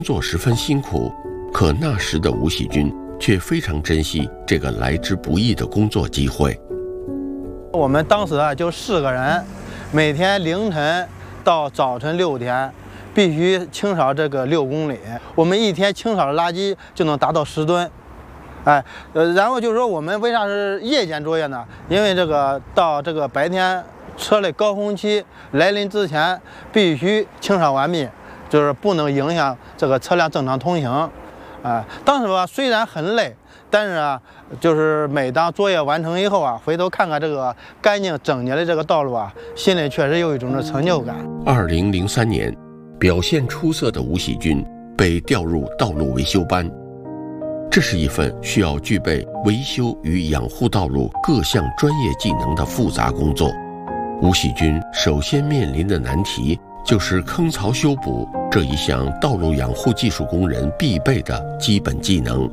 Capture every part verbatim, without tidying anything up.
作十分辛苦，可那时的吴喜军却非常珍惜这个来之不易的工作机会。 我们当时啊就四个人，每天凌晨到早晨六点，必须清扫这个六公里。我们一天清扫的垃圾就能达到十吨。哎，呃，然后就是说我们为啥是夜间作业呢？因为这个到这个白天车的高峰期来临之前，必须清扫完毕，就是不能影响这个车辆正常通行。啊，当时吧虽然很累，但是啊，就是每当作业完成以后啊，回头看看这个干净整洁的这个道路啊，心里确实有一种的成就感。 二零零三年，表现出色的吴喜军被调入道路维修班。这是一份需要具备维修与养护道路各项专业技能的复杂工作。吴喜军首先面临的难题就是坑槽修补这一项道路养护技术工人必备的基本技能。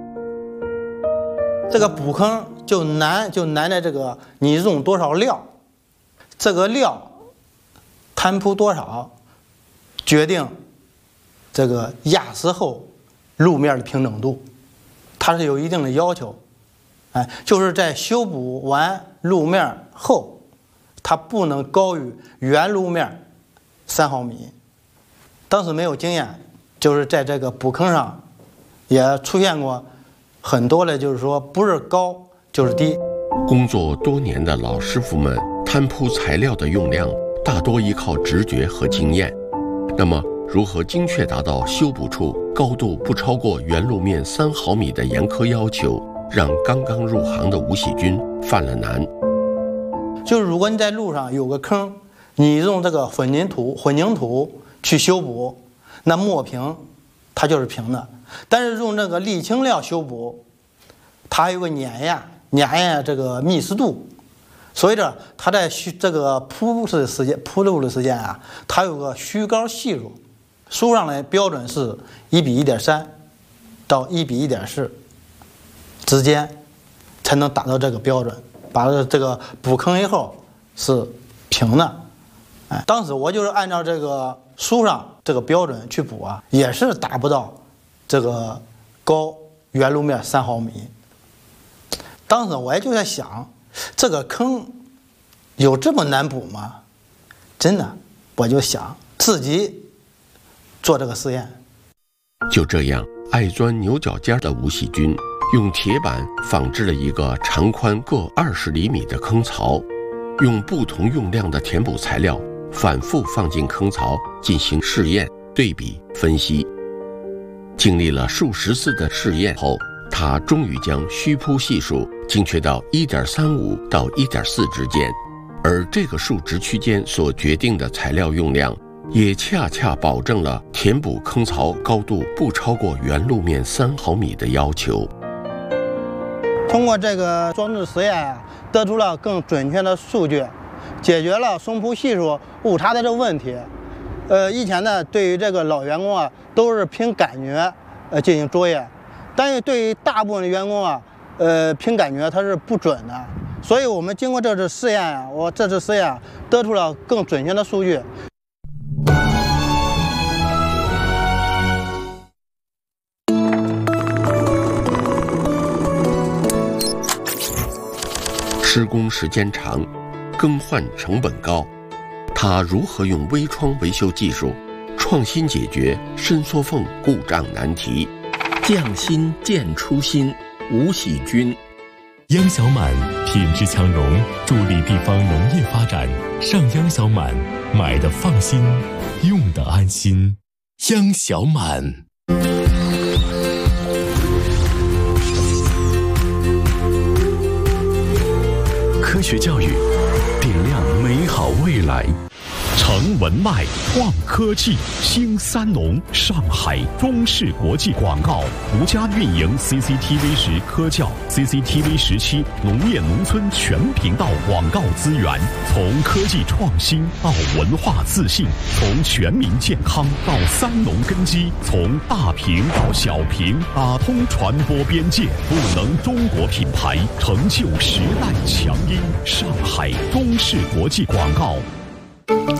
这个补坑就难就难在这个你用多少料，这个料摊铺多少，决定这个压实后路面的平整度。它是有一定的要求，哎，就是在修补完路面后，它不能高于原路面三毫米。当时没有经验，就是在这个补坑上也出现过很多的，就是说不是高就是低。 工作多年的老师傅们摊铺材料的用量大多依靠直觉和经验，那么如何精确达到修补处高度不超过原路面三毫米的严苛要求，让刚刚入行的吴喜军犯了难。 就是如果你在路上有个坑，你用这个混凝土混凝土去修补，那磨平它就是平的。但是用这个沥青料修补，它还有个碾压碾压这个密实度，所以这它在这个铺的时间铺路的时间啊，它有个虚高系数。书上的标准是一比一点三到一比一点四之间才能达到这个标准，把这个补坑以后是平的。哎，当时我就是按照这个书上这个标准去补啊，也是达不到这个高原路面三毫米。当时我也就在想，这个坑有这么难补吗？真的，我就想自己做这个实验。 就这样，爱钻牛角尖的吴喜军用铁板仿制了一个长宽各二十厘米的坑槽，用不同用量的填补材料反复放进坑槽进行试验、对比、分析。经历了数十次的试验后，他终于将虚铺系数精确到 一点三五 到 一点四 之间，而这个数值区间所决定的材料用量也恰恰保证了填补坑槽高度不超过原路面三毫米的要求。 通过这个装置实验啊，得出了更准确的数据，解决了松铺系数误差的这个问题。呃，以前呢，对于这个老员工啊，都是凭感觉呃进行作业，但是对于大部分的员工啊，呃，凭感觉它是不准的。所以我们经过这次试验啊，我这次实验啊，得出了更准确的数据。 施工时间长，更换成本高，他如何用微创维修技术创新解决伸缩缝故障难题？ 匠心见初心，吴喜军。 央小满品质强融，助力地方农业发展。上央小满，买的放心，用的安心。央小满。科学教育，点亮美好未来。成文脉创科技，新三农上海中视国际广告独家运营 C C T V 十科教 C C T V 十七农业农村全频道广告资源，从科技创新到文化自信，从全民健康到三农根基，从大屏到小屏，打通传播边界，不能中国品牌，成就时代强音。上海中视国际广告。